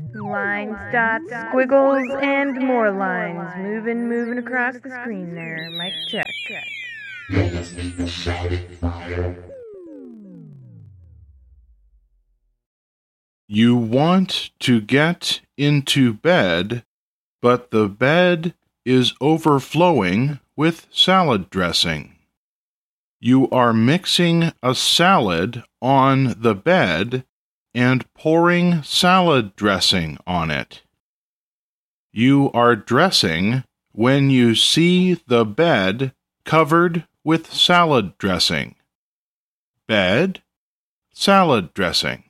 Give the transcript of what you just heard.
Lines, dots, squiggles, and more lines. Moving across the screen there. Mic check. You're listening to Shouting Fire. You want to get into bed, but the bed is overflowing with salad dressing. You are mixing a salad on the bed and pouring salad dressing on it. You are dressing when you see the bed covered with salad dressing. Bed, salad dressing.